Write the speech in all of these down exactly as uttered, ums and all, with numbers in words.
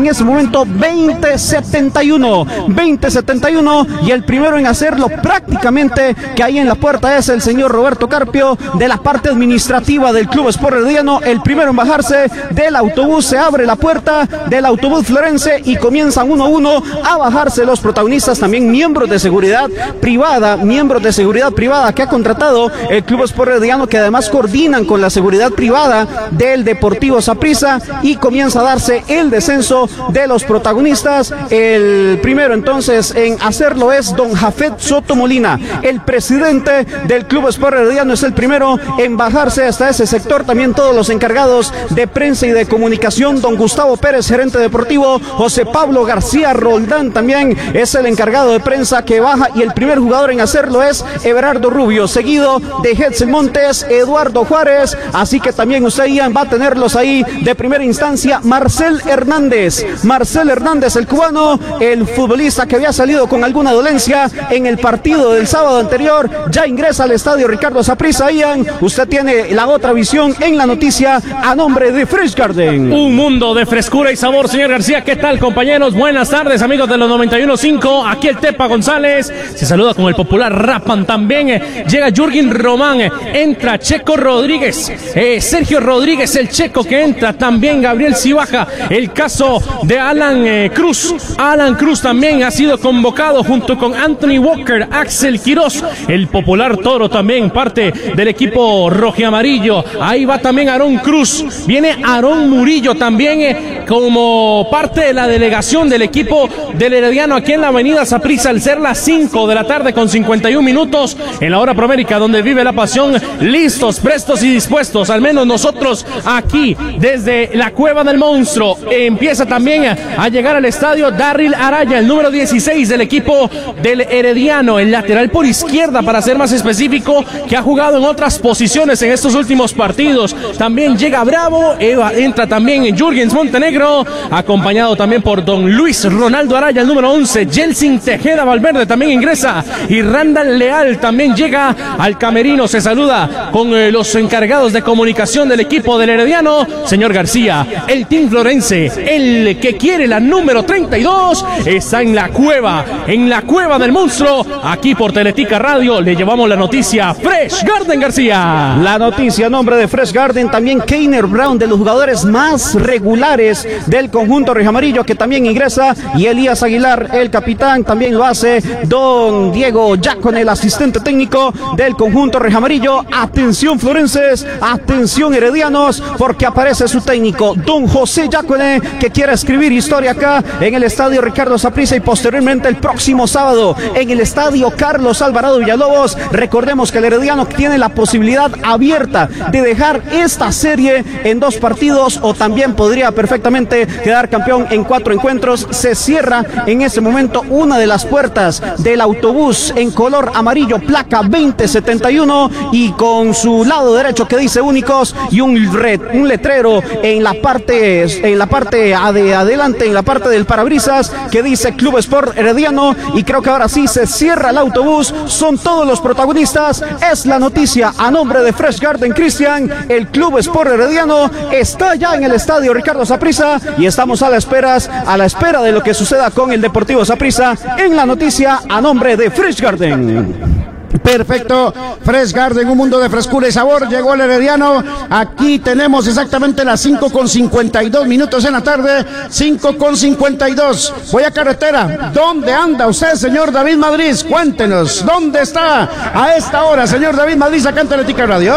en ese momento veinte setenta y uno, veinte setenta y uno, y el primero en hacerlo prácticamente que ahí en la puerta es el señor Roberto Carpio de la parte administrativa del Club Sport Herediano. El primero en bajarse del autobús, se abre la puerta del autobús florense y comienzan uno a uno a bajarse los protagonistas, también miembros de seguridad privada, miembros de seguridad privada que ha contratado el Club Sport Herediano, que además coordinan con la seguridad privada del Deportivo Saprissa, y comienza a darse el descenso de los protagonistas. El primero entonces en hacerlo es don Jafet Soto Molina, el presidente del Club Sport Herediano, es el primero en bajarse hasta ese sector. También todos los encargados de prensa y de comunicación, don Gustavo Pérez, gerente deportivo, José Pablo García Roldán también es el encargado de prensa que baja, y el primer jugador en hacerlo es Everardo Rubio, seguido de Hetzel Montes, Eduardo Juárez, así que también usted Ian va a tenerlos ahí de primera instancia. Marcel Hernández, Marcel Hernández, el cubano, el futbolista que había salido con alguna dolencia en el partido del sábado anterior, ya ingresa al estadio Ricardo Saprissa. Ian, usted tiene la otra visión en la noticia a nombre de Fresh Garden. Un mundo de frescura y sabor, señor García. ¿Qué tal, compañeros? Buenas tardes, amigos de los noventa y uno punto cinco. Aquí el Tepa González se saluda con el popular Rapan. También eh, llega Jürgen Román, eh, entra Checo Rodríguez, eh, Sergio Rodríguez, el checo que entra, también Gabriel Cibaja. El caso de Alan eh, Cruz, Alan Cruz también ha sido convocado junto con Anthony Walker, Axel Quiroz, el popular Toro también parte del equipo rojiamarillo. Ahí va también Aarón Cruz, viene Aarón Murillo también eh, como parte de la delegación del equipo del Herediano aquí en la avenida Saprissa, al ser las cinco de la tarde con cincuenta y un minutos en la hora promérica, donde vive la pasión, listos, prestos y dispuestos, al menos nosotros aquí desde la Cueva del Monstruo. Empieza también a llegar al estadio Darryl Araya, el número dieciséis del equipo del Herediano, el lateral por izquierda para ser más específico, que ha jugado en otras posiciones en estos últimos partidos. También llega Bravo, Eva, entra también Jürgens Montenegro, acompañado también por don Luis Ronaldo Araya, el número once, Jelsin Tejeda Valverde también ingresa, y Randall Leal también llega al camerino. Se saluda con eh, los encargados de comunicación del equipo del Herediano, señor García. El Team Florense, el que quiere la número treinta y dos, está en la cueva, en la Cueva del Monstruo. Aquí por Teletica Radio le llevamos la noticia Fresh Garden, García. La noticia a nombre de Fresh Garden, también Keiner Brown, de los jugadores más regulares del conjunto rojamarillo, que también ingresa, y Elías Aguilar, el capitán, también lo hace don Diego Yacone, el asistente técnico del conjunto rojamarillo. Atención florenses, atención heredianos, porque aparece su técnico, don José Yacone, que quiere escribir historia acá en el estadio Ricardo Saprissa, y posteriormente el próximo sábado en el estadio Carlos Alvarado Villalobos. Recordemos que el Herediano tiene la posibilidad abierta de dejar esta serie en dos partidos, o también podría perfectamente quedar campeón en cuatro encuentros. Se cierra en ese momento una de las puertas del autobús en color amarillo, placa veinte setenta y uno, y con su lado derecho que dice únicos, y un, red, un letrero en la parte en la parte de adelante, en la parte del parabrisas, que dice Club Sport Herediano. Y creo que ahora sí se cierra el autobús, son todos los protagonistas. Es la noticia a nombre de Fresh Garden, Cristian. El Club Sport Herediano está ya en el estadio Ricardo Saprissa, y estamos a la espera, a la espera de lo que suceda con el Deportivo Saprissa. En la noticia a nombre de Fresh Garden. Perfecto, Fresh Garden, un mundo de frescura y sabor. Llegó el Herediano. Aquí tenemos exactamente las cinco con cincuenta y dos minutos en la tarde. cinco con cincuenta y dos. Voy a carretera. ¿Dónde anda usted, señor David Madrid? Cuéntenos, ¿dónde está a esta hora, señor David Madrid, acá en Teletica Radio?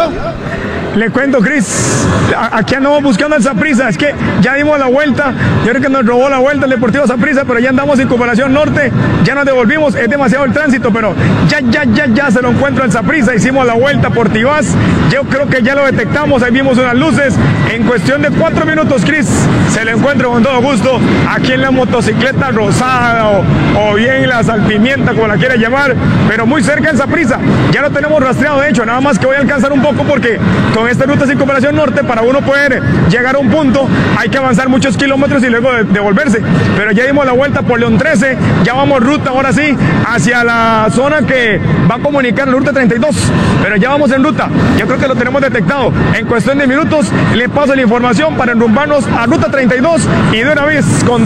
Le cuento, Cris, aquí andamos buscando el Saprissa. Es que ya dimos la vuelta. Yo creo que nos robó la vuelta el Deportivo Saprissa, pero ya andamos en Circunvalación Norte. Ya nos devolvimos. Es demasiado el tránsito, pero ya, ya, ya, ya se lo encuentro el Saprissa. Hicimos la vuelta por Tibás. Yo creo que ya lo detectamos. Ahí vimos unas luces. En cuestión de cuatro minutos, Cris, se lo encuentro con todo gusto aquí en la motocicleta rosada o, o bien la salpimienta, como la quiera llamar, pero muy cerca del Saprissa. Ya lo tenemos rastreado, de hecho, nada más que voy a alcanzar un poco porque con esta ruta Circunvalación Norte, para uno poder llegar a un punto, hay que avanzar muchos kilómetros y luego devolverse. Pero ya dimos la vuelta por León trece, ya vamos ruta ahora sí hacia la zona que va a comunicar la ruta treinta y dos. Pero ya vamos en ruta, yo creo que lo tenemos detectado. En cuestión de minutos le paso la información para enrumbarnos a ruta treinta y dos y de una vez con